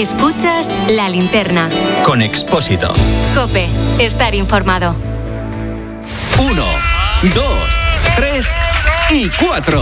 Escuchas La Linterna. Con Expósito. COPE. Estar informado. 1, 2, 3 y 4.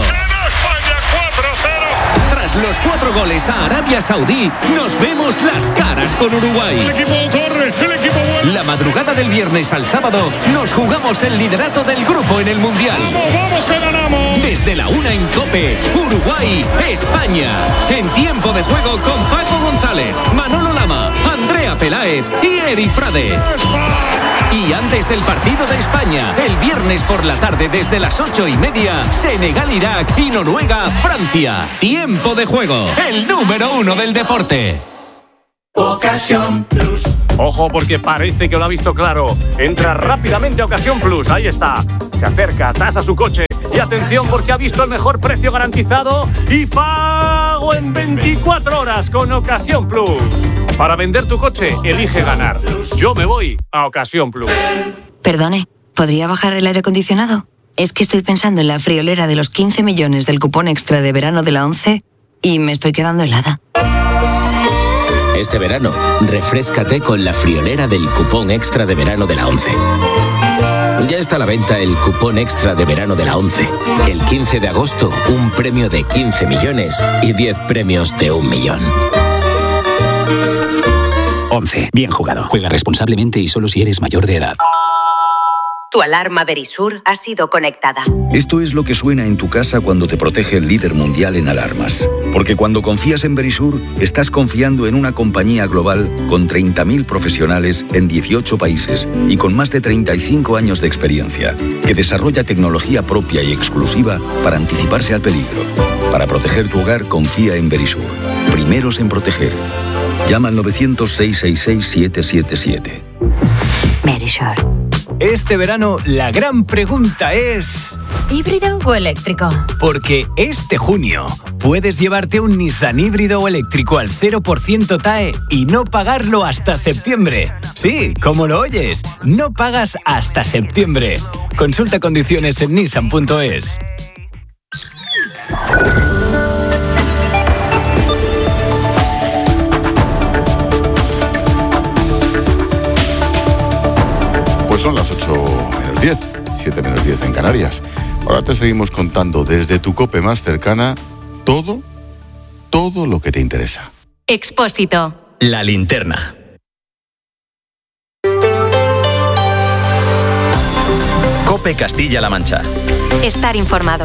Tras los 4 goles a Arabia Saudí, nos vemos las caras con Uruguay. El equipo corre, el equipo vuelve. La madrugada del viernes al sábado, nos jugamos el liderato del grupo en el Mundial. ¡Vamos que ganamos! Desde la 1 en COPE, Uruguay, España. En tiempo de juego con Paco González, Manolo Lama, Andrea Peláez y Eri Frade. Y antes del partido de España, el viernes por la tarde desde las 8:30, Senegal-Irak y Noruega-Francia. Tiempo de juego, el número 1 del deporte. Ocasión Plus. Ojo, porque parece que lo ha visto claro. Entra rápidamente a Ocasión Plus, ahí está. Se acerca, tasa su coche. Y atención, porque ha visto el mejor precio garantizado y pago en 24 horas con Ocasión Plus. Para vender tu coche, elige ganar. Yo me voy a Ocasión Plus. Perdone, ¿podría bajar el aire acondicionado? Es que estoy pensando en la friolera de los 15 millones del cupón extra de verano de la 11 y me estoy quedando helada. Este verano, refréscate con la friolera del cupón extra de verano de la 11. Ya está a la venta el cupón extra de verano de la 11. El 15 de agosto, un premio de 15 millones y 10 premios de 1 millón. 11. Bien jugado. Juega responsablemente y solo si eres mayor de edad. Tu alarma Verisur ha sido conectada. Esto es lo que suena en tu casa cuando te protege el líder mundial en alarmas. Porque cuando confías en Verisur, estás confiando en una compañía global con 30.000 profesionales en 18 países y con más de 35 años de experiencia, que desarrolla tecnología propia y exclusiva para anticiparse al peligro. Para proteger tu hogar, confía en Verisur. Primeros en proteger. Llama al 900-666-777. Verisur. Este verano, la gran pregunta es... ¿híbrido o eléctrico? Porque este junio puedes llevarte un Nissan híbrido o eléctrico al 0% TAE y no pagarlo hasta septiembre. Sí, como lo oyes, no pagas hasta septiembre. Consulta condiciones en nissan.es. Son las 8:10, 7:10 en Canarias. Ahora te seguimos contando desde tu COPE más cercana todo lo que te interesa. Expósito. La Linterna. COPE Castilla-La Mancha. Estar informado.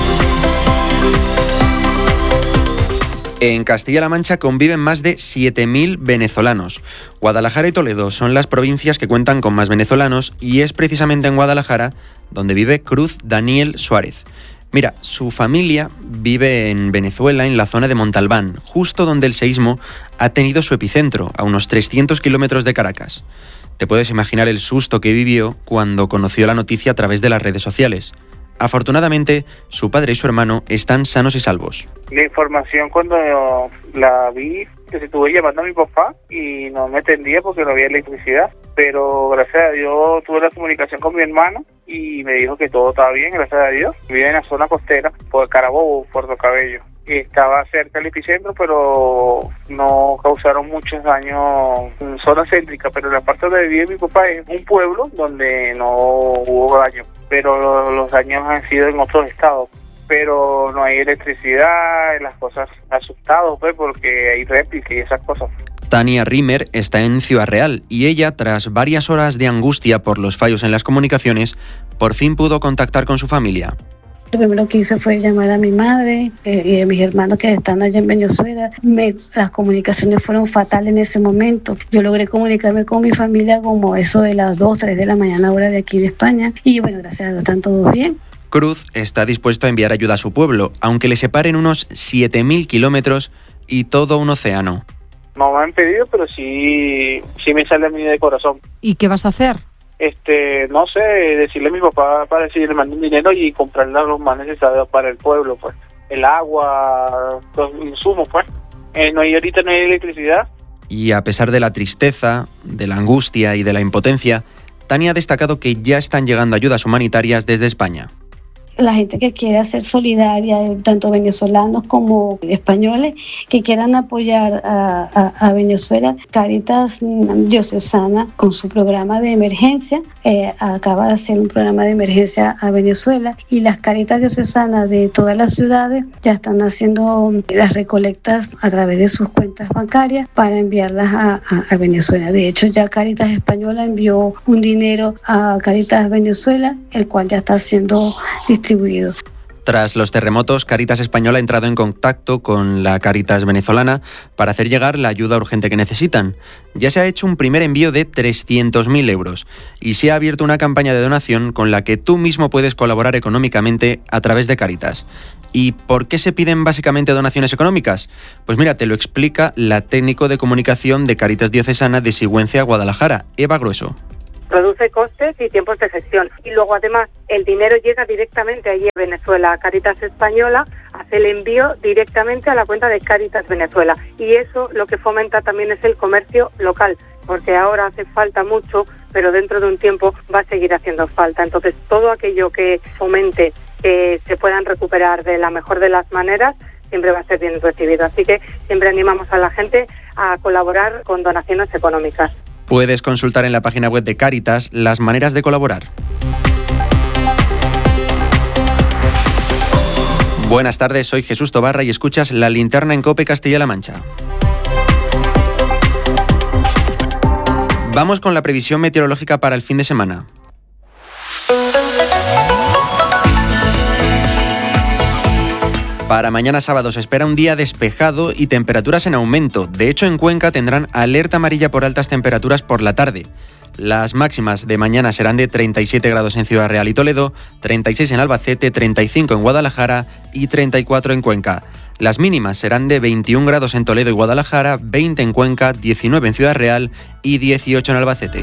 En Castilla-La Mancha conviven más de 7.000 venezolanos. Guadalajara y Toledo son las provincias que cuentan con más venezolanos y es precisamente en Guadalajara donde vive Cruz Daniel Suárez. Mira, su familia vive en Venezuela, en la zona de Montalbán, justo donde el seísmo ha tenido su epicentro, a unos 300 kilómetros de Caracas. Te puedes imaginar el susto que vivió cuando conoció la noticia a través de las redes sociales. Afortunadamente, su padre y su hermano están sanos y salvos. La información cuando la vi, que se estuve llamando a mi papá y no me atendía porque no había electricidad. Pero gracias a Dios tuve la comunicación con mi hermano y me dijo que todo estaba bien, gracias a Dios. Vive en la zona costera, por Carabobo, Puerto Cabello. Estaba cerca del epicentro, pero no causaron muchos daños en zona céntrica. Pero la parte donde vive mi papá es un pueblo donde no hubo daño. Pero los daños han sido en otros estados. Pero no hay electricidad, las cosas asustados, pues, porque hay réplica y esas cosas. Tania Rimer está en Ciudad Real y ella, tras varias horas de angustia por los fallos en las comunicaciones, por fin pudo contactar con su familia. Lo primero que hice fue llamar a mi madre y a mis hermanos que están allá en Venezuela. Las comunicaciones fueron fatales en ese momento. Yo logré comunicarme con mi familia como eso de las 2, 3 de la mañana, hora de aquí de España. Y bueno, gracias a Dios, están todos bien. Cruz está dispuesto a enviar ayuda a su pueblo, aunque le separen unos 7.000 kilómetros y todo un océano. No me han pedido, pero sí me sale a mí de corazón. ¿Y qué vas a hacer? No sé, decirle a mi papá para decirle, le mando un dinero y comprarle los más necesarios para el pueblo, pues. El agua, los insumos, pues. Ahorita no hay electricidad. Y a pesar de la tristeza, de la angustia y de la impotencia, Tania ha destacado que ya están llegando ayudas humanitarias desde España. la gente que quiera ser solidaria, tanto venezolanos como españoles, que quieran apoyar a Venezuela. Cáritas Diocesana, con su programa de emergencia, acaba de hacer un programa de emergencia a Venezuela, y las Cáritas Diocesanas de todas las ciudades ya están haciendo las recolectas a través de sus cuentas bancarias para enviarlas a Venezuela. De hecho, ya Cáritas Española envió un dinero a Cáritas Venezuela, el cual ya está siendo distribuido. Tras los terremotos, Cáritas Española ha entrado en contacto con la Cáritas venezolana para hacer llegar la ayuda urgente que necesitan. Ya se ha hecho un primer envío de 300.000 euros y se ha abierto una campaña de donación con la que tú mismo puedes colaborar económicamente a través de Cáritas. ¿Y por qué se piden básicamente donaciones económicas? Pues mira, te lo explica la técnico de comunicación de Cáritas Diocesana de Sigüenza, Guadalajara, Eva Grueso. Reduce costes y tiempos de gestión. Y luego, además, el dinero llega directamente allí a Venezuela. Cáritas Española hace el envío directamente a la cuenta de Cáritas Venezuela. Y eso lo que fomenta también es el comercio local, porque ahora hace falta mucho, pero dentro de un tiempo va a seguir haciendo falta. Entonces, todo aquello que fomente que se puedan recuperar de la mejor de las maneras siempre va a ser bien recibido. Así que siempre animamos a la gente a colaborar con donaciones económicas. Puedes consultar en la página web de Cáritas las maneras de colaborar. Buenas tardes, soy Jesús Tobarra y escuchas La Linterna en COPE Castilla-La Mancha. Vamos con la previsión meteorológica para el fin de semana. Para mañana sábado se espera un día despejado y temperaturas en aumento. De hecho, en Cuenca tendrán alerta amarilla por altas temperaturas por la tarde. Las máximas de mañana serán de 37 grados en Ciudad Real y Toledo, 36 en Albacete, 35 en Guadalajara y 34 en Cuenca. Las mínimas serán de 21 grados en Toledo y Guadalajara, 20 en Cuenca, 19 en Ciudad Real y 18 en Albacete.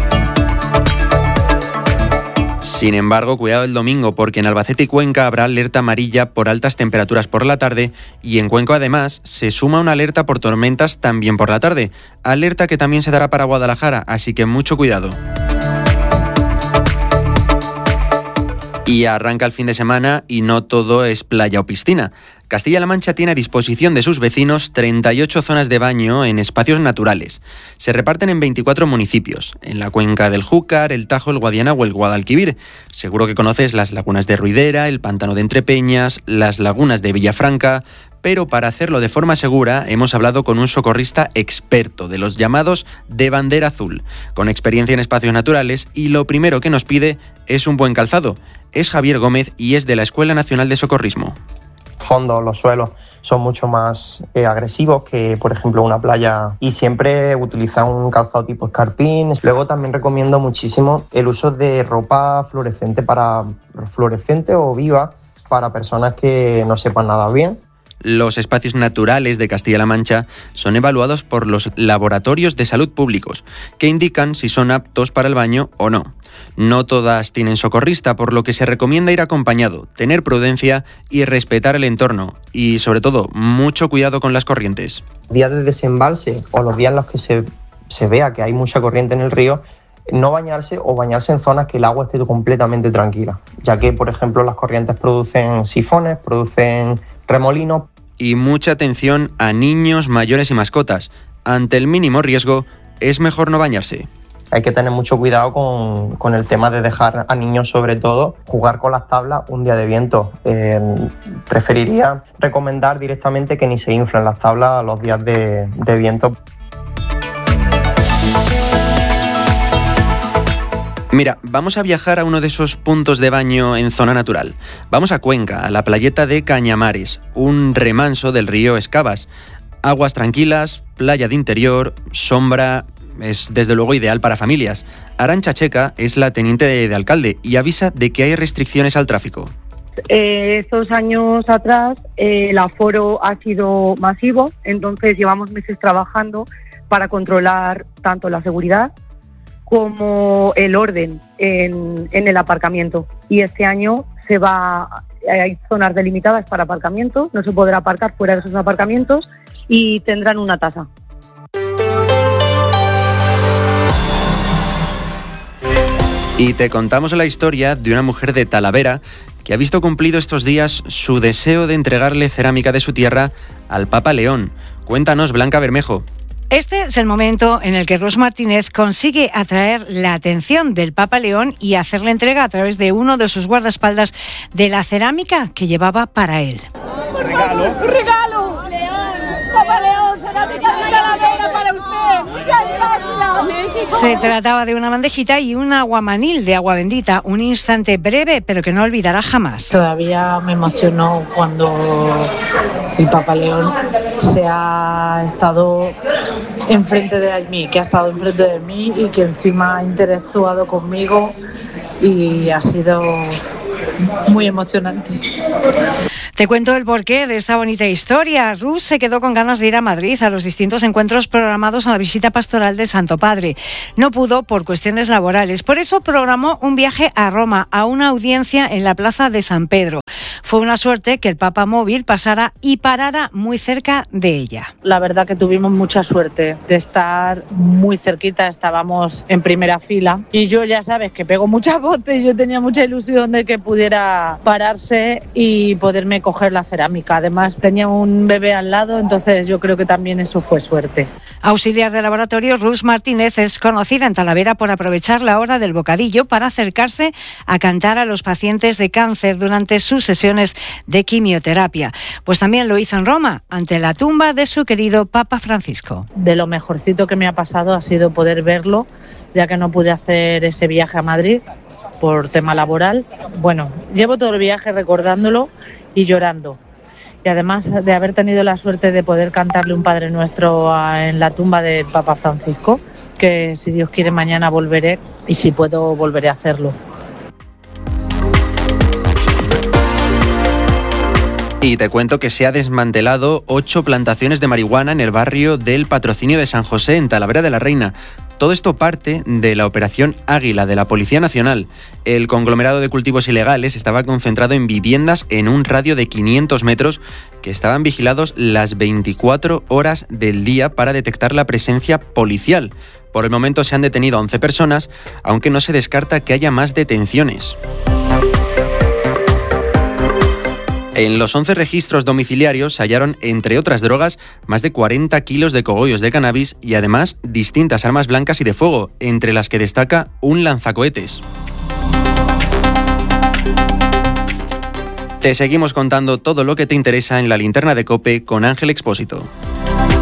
Sin embargo, cuidado el domingo, porque en Albacete y Cuenca habrá alerta amarilla por altas temperaturas por la tarde y en Cuenca además se suma una alerta por tormentas también por la tarde, alerta que también se dará para Guadalajara, así que mucho cuidado. Y arranca el fin de semana y no todo es playa o piscina. Castilla-La Mancha tiene a disposición de sus vecinos 38 zonas de baño en espacios naturales. Se reparten en 24 municipios, en la cuenca del Júcar, el Tajo, el Guadiana o el Guadalquivir. Seguro que conoces las lagunas de Ruidera, el pantano de Entrepeñas, las lagunas de Villafranca, pero para hacerlo de forma segura hemos hablado con un socorrista experto de los llamados de bandera azul, con experiencia en espacios naturales, y lo primero que nos pide es un buen calzado. Es Javier Gómez y es de la Escuela Nacional de Socorrismo. Fondos, los suelos son mucho más agresivos que, por ejemplo, una playa, y siempre utiliza un calzado tipo escarpín. Luego también recomiendo muchísimo el uso de ropa fluorescente o viva para personas que no sepan nadar bien. Los espacios naturales de Castilla-La Mancha son evaluados por los laboratorios de salud públicos, que indican si son aptos para el baño o no. No todas tienen socorrista, por lo que se recomienda ir acompañado, tener prudencia y respetar el entorno. Y, sobre todo, mucho cuidado con las corrientes. Días de desembalse o los días en los que se vea que hay mucha corriente en el río, no bañarse o bañarse en zonas que el agua esté completamente tranquila, ya que, por ejemplo, las corrientes producen sifones, producen remolinos. Y mucha atención a niños, mayores y mascotas. Ante el mínimo riesgo, es mejor no bañarse. Hay que tener mucho cuidado con el tema de dejar a niños, sobre todo, jugar con las tablas un día de viento. Preferiría recomendar directamente que ni se inflen las tablas los días de viento. Mira, vamos a viajar a uno de esos puntos de baño en zona natural. Vamos a Cuenca, a la playeta de Cañamares, un remanso del río Escabas. Aguas tranquilas, playa de interior, sombra, es desde luego ideal para familias. Arantxa Checa es la teniente de alcalde y avisa de que hay restricciones al tráfico. Estos años atrás el aforo ha sido masivo, entonces llevamos meses trabajando para controlar tanto la seguridad como el orden en el aparcamiento. Y este año hay zonas delimitadas para aparcamiento, no se podrá aparcar fuera de esos aparcamientos y tendrán una tasa. Y te contamos la historia de una mujer de Talavera que ha visto cumplido estos días su deseo de entregarle cerámica de su tierra al Papa León. Cuéntanos, Blanca Bermejo. Este es el momento en el que Rus Martínez consigue atraer la atención del Papa León y hacerle entrega a través de uno de sus guardaespaldas de la cerámica que llevaba para él. ¡Regalo! ¡Regalo! ¡Papa León! ¡Cerámica de Talavera para usted! ¡Muchas gracias! Se trataba de una bandejita y un aguamanil de agua bendita, un instante breve pero que no olvidará jamás. Todavía me emocionó cuando el Papa León se ha estado enfrente de mí, que ha estado enfrente de mí y que encima ha interactuado conmigo y ha sido muy emocionante. Te cuento el porqué de esta bonita historia. Rus se quedó con ganas de ir a Madrid a los distintos encuentros programados en la visita pastoral del Santo Padre. No pudo por cuestiones laborales. Por eso programó un viaje a Roma, a una audiencia en la plaza de San Pedro. Fue una suerte que el Papa móvil pasara y parara muy cerca de ella. La verdad que tuvimos mucha suerte de estar muy cerquita, estábamos en primera fila y yo ya sabes que pego muchas botes, yo tenía mucha ilusión de que pudiera pararse y poderme coger la cerámica. Además tenía un bebé al lado, entonces yo creo que también eso fue suerte. Auxiliar de laboratorio, Rus Martínez es conocida en Talavera por aprovechar la hora del bocadillo para acercarse a cantar a los pacientes de cáncer durante sus sesiones de quimioterapia. Pues también lo hizo en Roma, ante la tumba de su querido Papa Francisco. De lo mejorcito que me ha pasado ha sido poder verlo, ya que no pude hacer ese viaje a Madrid por tema laboral. Bueno, llevo todo el viaje recordándolo y llorando. Y además de haber tenido la suerte de poder cantarle un Padre Nuestro en la tumba del Papa Francisco, que si Dios quiere mañana volveré y si puedo volveré a hacerlo. Y te cuento que se ha desmantelado 8 plantaciones de marihuana en el barrio del Patrocinio de San José, en Talavera de la Reina. Todo esto parte de la Operación Águila de la Policía Nacional. El conglomerado de cultivos ilegales estaba concentrado en viviendas en un radio de 500 metros que estaban vigilados las 24 horas del día para detectar la presencia policial. Por el momento se han detenido a 11 personas, aunque no se descarta que haya más detenciones. En los 11 registros domiciliarios se hallaron, entre otras drogas, más de 40 kilos de cogollos de cannabis y además distintas armas blancas y de fuego, entre las que destaca un lanzacohetes. Te seguimos contando todo lo que te interesa en la linterna de COPE con Ángel Expósito.